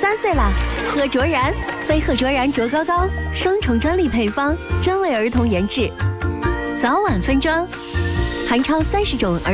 13岁啦，喝卓然，非喝卓然卓高高，双重专利配方，专为儿童研制，早晚分装，含超30种儿